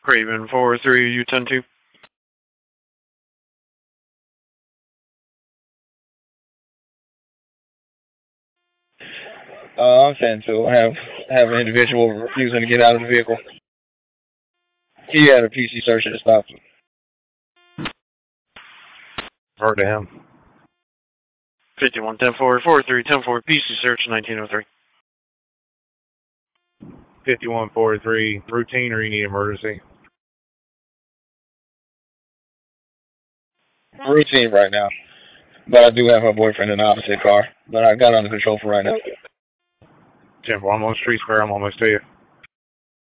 Craven 4-3, you 10-2. I'm 10-2. Have an individual refusing to get out of the vehicle. He had a PC search that stopped him. Heard to him. 51 10-4, 4-3, 10-4, PC search 1903. 51-43, routine or you need emergency? Routine right now. But I do have her boyfriend in the opposite car. But I got under control for right now. 10-4, I'm on Street Square. I'm almost to you.